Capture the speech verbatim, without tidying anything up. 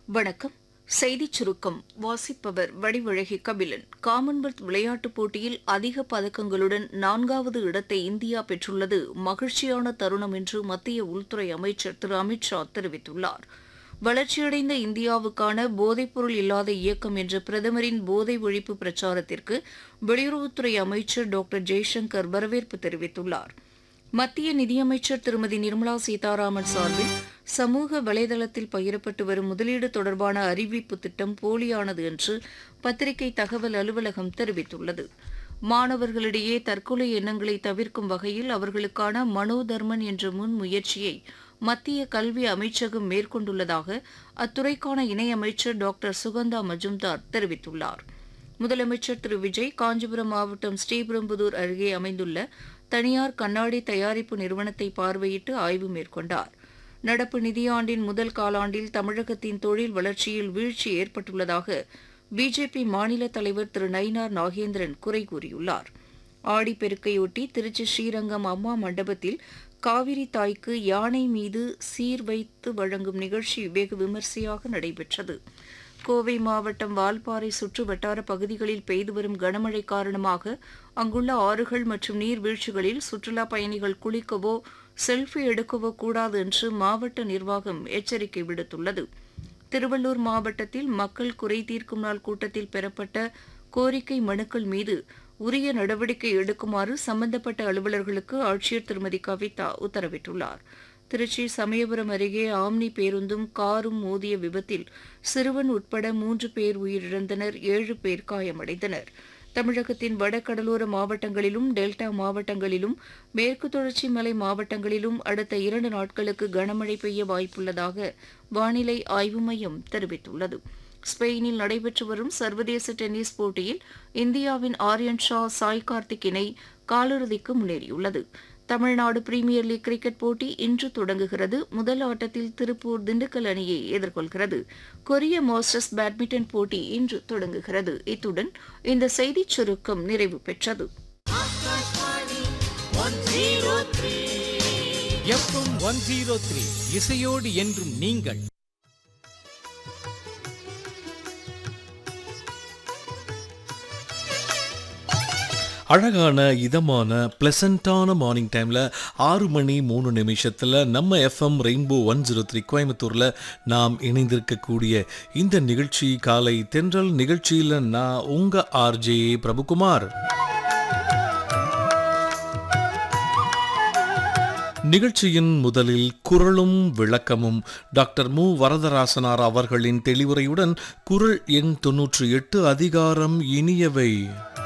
வணக்கம். செய்திச் சுருக்கம் வாசிப்பவர் வடிவழகி கபிலன். காமன்வெல்த் விளையாட்டுப் போட்டியில் அதிக பதக்கங்களுடன் நான்காவது இடத்தை இந்தியா பெற்றுள்ளது மகிழ்ச்சியான தருணம் என்று மத்திய உள்துறை அமைச்சர் திரு அமித் ஷா தெரிவித்துள்ளார். வளர்ச்சியடைந்த இந்தியாவுக்கான போதைப்பொருள் இல்லாத இயக்கம் என்ற பிரதமரின் போதை ஒழிப்பு பிரச்சாரத்திற்கு வெளியுறவுத்துறை அமைச்சர் டாக்டர் ஜெய்சங்கர் வரவேற்பு தெரிவித்துள்ளார். மத்திய நிதியமைச்சர் திருமதி நிர்மலா சீதாராமன் சார்பில் சமூக வலைதளத்தில் பகிரப்பட்டு வரும் முதலீடு தொடர்பான அறிவிப்பு திட்டம் போலியானது என்று பத்திரிகை தகவல் அலுவலகம் தெரிவித்துள்ளது. மாணவர்களிடையே தற்கொலை எண்ணங்களை தவிர்க்கும் வகையில் அவர்களுக்கான மனோதர்மன் என்ற முன்முயற்சியை மத்திய கல்வி அமைச்சகம் மேற்கொண்டுள்ளதாக அத்துறைக்கான இணையமைச்சர் டாக்டர் சுகந்தா மஜும்தார் தெரிவித்துள்ளார். முதலமைச்சர் திரு விஜய் காஞ்சிபுரம் மாவட்டம் ஸ்ரீபெரும்புதூர் அருகே அமைந்துள்ள தனியார் கண்ணாடி தயாரிப்பு நிறுவனத்தை பார்வையிட்டு ஆய்வு மேற்கொண்டார். நடப்பு நிதியாண்டின் முதல் காலாண்டில் தமிழகத்தின் தொழில் வளர்ச்சியில் வீழ்ச்சி ஏற்பட்டுள்ளதாக பிஜேபி மாநில தலைவர் திரு நயினார் நாகேந்திரன் குறை கூறியுள்ளார். ஆடிப்பெருக்கையொட்டி திருச்சி ஸ்ரீரங்கம் அம்மா மண்டபத்தில் காவிரி தாய்க்கு யானை மீது சீர் வைத்து வழங்கும் நிகழ்ச்சி வெகு விமரிசையாக நடைபெற்றது. கோவை மாவட்டம் வால்பாறை சுற்று வட்டார பகுதிகளில் பெய்து வரும் கனமழை காரணமாக அங்குள்ள ஆறுகள் மற்றும் நீர்வீழ்ச்சிகளில் சுற்றுலாப் பயணிகள் குளிக்கவோ செல்ஃபி எடுக்கவோ கூடாது என்று மாவட்ட நிர்வாகம் எச்சரிக்கை விடுத்துள்ளது. திருவள்ளூர் மாவட்டத்தில் மக்கள் குறை தீர்க்கும் நாள் கூட்டத்தில் பெறப்பட்ட கோரிக்கை மனுக்கள் மீது உரிய நடவடிக்கை எடுக்குமாறு சம்பந்தப்பட்ட அலுவலர்களுக்கு ஆட்சியர் திருமதி கவிதா உத்தரவிட்டுள்ளார். திருச்சி சமயபுரம் அருகே ஆம்னி பேருந்தும் காரும் மோதிய விபத்தில் சிறுவன் உட்பட மூன்று பேர் உயிரிழந்தனர், ஏழு பேர் காயமடைந்தனர். தமிழகத்தின் வடகடலோர மாவட்டங்களிலும் டெல்டா மாவட்டங்களிலும் மேற்கு தொடர்ச்சி மலை மாவட்டங்களிலும் அடுத்த இரண்டு நாட்களுக்கு கனமழை பெய்ய வாய்ப்புள்ளதாக வானிலை ஆய்வு மையம் தெரிவித்துள்ளது. ஸ்பெயினில் நடைபெற்று வரும் சர்வதேச டென்னிஸ் போட்டியில் இந்தியாவின் ஆர்யன் ஷா சாய் கார்த்திக் இணை காலிறுதிக்கு முன்னேறியுள்ளது. தமிழ்நாடு பிரீமியர் லீக் கிரிக்கெட் போட்டி இன்று தொடங்குகிறது. முதல் ஆட்டத்தில் திருப்பூர் திண்டுக்கல் அணியை எதிர்கொள்கிறது. கொரிய மாஸ்டர்ஸ் பேட்மிண்டன் போட்டி இன்று தொடங்குகிறது. இத்துடன் இந்த செய்திச் சுருக்கம் நிறைவு பெற்றது. எஃப்எம் ஒன் ஜீரோ த்ரீ இசையோடு என்றும் நீங்கள். அழகான இதமான பிளசண்டான மார்னிங் டைமில் ஆறு மணி மூணு நிமிஷத்தில் நம்ம FM rainbow one zero three கோயம்புத்தூரில் நாம் இணைந்திருக்கக்கூடிய இந்த நிகழ்ச்சி காலை தென்றல் நிகழ்ச்சியில் நான் உங்கள் ஆர்ஜே பிரபுகுமார். நிகழ்ச்சியின் முதலில் குரலும் விளக்கமும் டாக்டர் மு வரதராசனார் அவர்களின் தெளிவுரையுடன் குரல் எண் தொன்னூற்றி எட்டு அதிகாரம் இனியவை.